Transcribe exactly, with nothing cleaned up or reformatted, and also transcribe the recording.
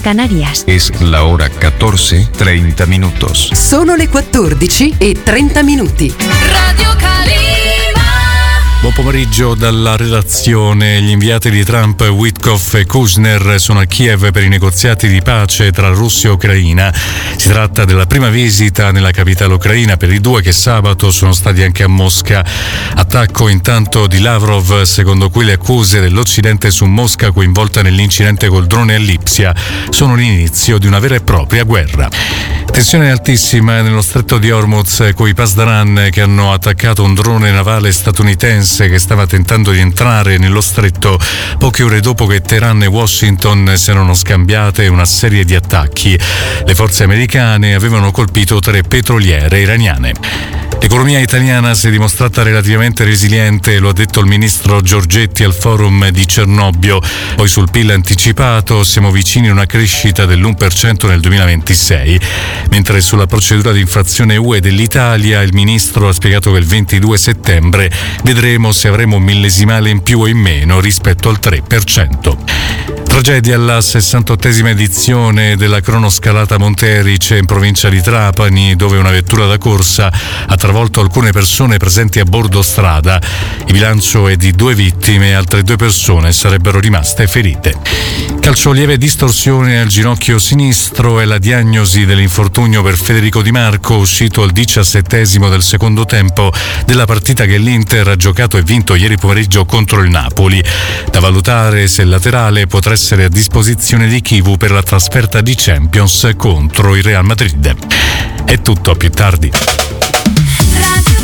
Canarias. Es la hora catorce, treinta minutos. Sono le quattordici e trenta minuti. Radio Calima. Buon pomeriggio dalla redazione. Gli inviati di Trump, Witkoff e Kushner, sono a Kiev per i negoziati di pace tra Russia e Ucraina. Si tratta della prima visita nella capitale ucraina per i due, che sabato sono stati anche a Mosca. Attacco intanto di Lavrov, secondo cui le accuse dell'Occidente su Mosca, coinvolta nell'incidente col drone a Lipsia, sono l'inizio di una vera e propria guerra. Tensione altissima nello stretto di Hormuz, coi Pasdaran che hanno attaccato un drone navale statunitense che stava tentando di entrare nello stretto poche ore dopo che Teheran e Washington si erano scambiate una serie di attacchi. Le forze americane avevano colpito tre petroliere iraniane. L'economia italiana si è dimostrata relativamente resiliente, lo ha detto il ministro Giorgetti al forum di Cernobbio. Poi sul P I L anticipato siamo vicini a una crescita dell'uno per cento nel duemilaventisei, mentre sulla procedura di infrazione U E dell'Italia il ministro ha spiegato che il ventidue settembre vedremo se avremo un millesimale in più o in meno rispetto al tre per cento. Tragedia alla sessantottesima edizione della cronoscalata Monterice in provincia di Trapani, dove una vettura da corsa ha travolto alcune persone presenti a bordo strada. Il bilancio è di due vittime e altre due persone sarebbero rimaste ferite. Calcio, lieve distorsione al ginocchio sinistro è la diagnosi dell'infortunio per Federico Di Marco, uscito al diciassettesimo del secondo tempo della partita che l'Inter ha giocato e vinto ieri pomeriggio contro il Napoli. Da valutare se il laterale potrà essere a disposizione di Chivu per la trasferta di Champions contro il Real Madrid. È tutto, a più tardi. Radio